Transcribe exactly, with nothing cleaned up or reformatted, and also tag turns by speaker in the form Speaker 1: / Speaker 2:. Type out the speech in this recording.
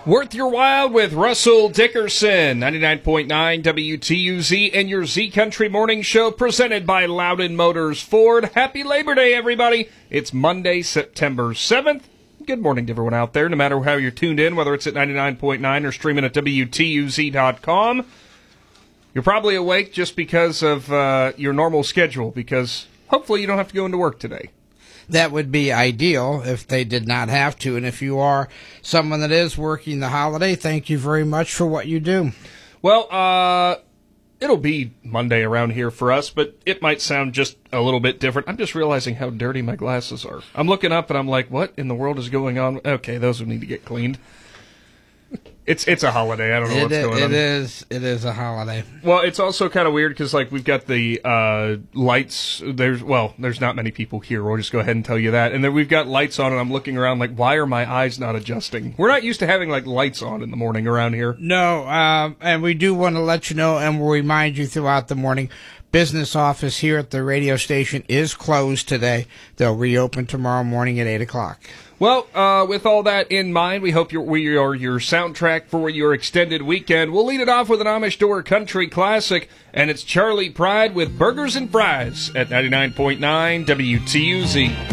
Speaker 1: Worth Your While with Russell Dickerson, ninety-nine point nine W T U Z, and your Z Country Morning Show presented by Loudon Motors Ford. Happy Labor Day, everybody. It's Monday, September seventh. Good morning to everyone out there, no matter how you're tuned in, whether it's at ninety-nine point nine or streaming at W T U Z dot com. You're probably awake just because of uh, your normal schedule, because hopefully you don't have to go into work today.
Speaker 2: That would be ideal if they did not have to. And if you are someone that is working the holiday, thank you very much for what you do.
Speaker 1: Well, uh, it'll be Monday around here for us, but it might sound just a little bit different. I'm just realizing how dirty my glasses are. I'm looking up and I'm like, what in the world is going on? Okay, those would need to get cleaned. It's it's a holiday. I don't know
Speaker 2: It
Speaker 1: what's
Speaker 2: is,
Speaker 1: going
Speaker 2: it
Speaker 1: on.
Speaker 2: is it is a holiday.
Speaker 1: Well, it's also kind of weird because like we've got the uh, lights. There's well, there's not many people here. We'll just go ahead and tell you that. And then we've got lights on, and I'm looking around like, why are my eyes not adjusting? We're not used to having like lights on in the morning around here.
Speaker 2: No, um, and we do want to let you know, and we'll remind you throughout the morning. Business office here at the radio station is closed today. They'll reopen tomorrow morning at eight o'clock.
Speaker 1: Well, uh, with all that in mind, we hope you're, we are your soundtrack for your extended weekend. We'll lead it off with an Amish Door Country Classic, and it's Charlie Pride with Burgers and Fries at ninety-nine point nine W T U Z.